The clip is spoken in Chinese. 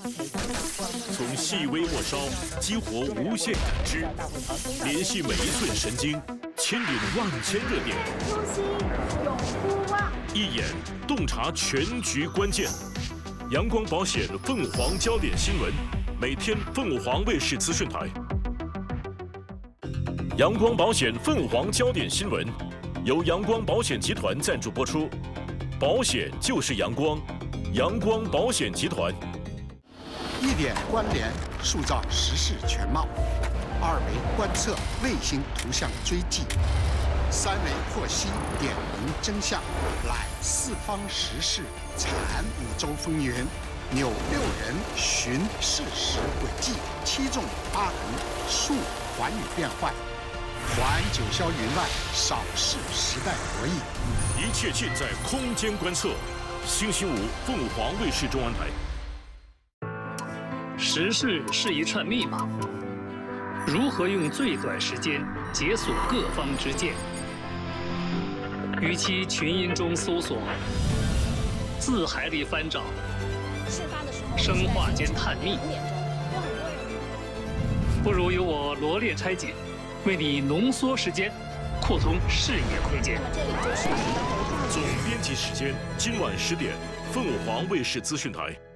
从细微末梢激活无限感知，联系每一寸神经，牵引万千热点。 初心永不忘， 一眼洞察全局关键。阳光保险凤凰焦点新闻，每天凤凰卫视资讯台。阳光保险凤凰焦点新闻，由阳光保险集团赞助播出。保险就是阳光，阳光保险集团。 1点关联，塑造时事全貌；2维观测，卫星图像追迹；3维获悉，点明真相。揽四方时事，产5洲风云，扭6人，寻事实轨迹，7纵8横，述寰宇变幻。环九霄云外，扫视时代博弈。 一切尽在空间观测。星期五，凤凰卫视中文台。 时事是一串密码，如何用最短时间解锁各方之见？与其群音中搜索，字海里翻找，生化间探秘，不如由我罗列拆解，为你浓缩时间，扩通视野空间。 总编辑时间今晚10点，凤凰卫视资讯台。